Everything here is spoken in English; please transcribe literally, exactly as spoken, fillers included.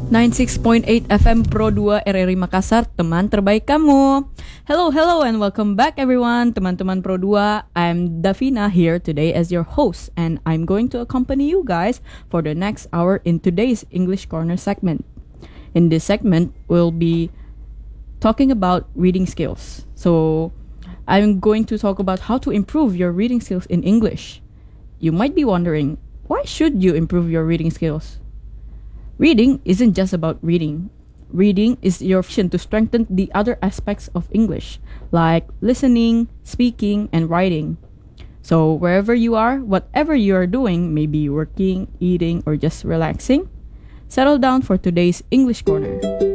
sembilan puluh enam point delapan F M Pro dua R R I Makassar, teman terbaik kamu. Hello, hello and welcome back everyone, teman-teman Pro dua. I'm Davina here today as your host and I'm going to accompany you guys for the next hour in today's English Corner segment. In this segment, we'll be talking about reading skills. So, I'm going to talk about how to improve your reading skills in English. You might be wondering, why should you improve your reading skills? Reading isn't just about reading. Reading is your option to strengthen the other aspects of English, like listening, speaking, and writing. So wherever you are, whatever you are doing, maybe working, eating, or just relaxing, settle down for today's English Corner.